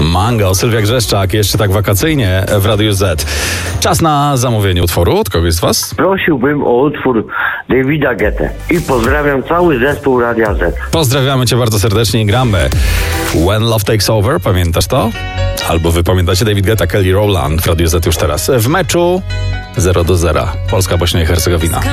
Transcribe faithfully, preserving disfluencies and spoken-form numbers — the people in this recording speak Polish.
Mango, Sylwia Grzeszczak, jeszcze tak wakacyjnie w Radiu Z. Czas na zamówienie utworu od kogoś z was? Prosiłbym o utwór Davida Guetta i pozdrawiam cały zespół Radia Z. Pozdrawiamy cię bardzo serdecznie i gramy When Love Takes Over, pamiętasz to? Albo wy pamiętacie David Guetta, Kelly Rowland w Radiu Z już teraz. W meczu zero do zera. Polska, Bośnia i Hercegowina.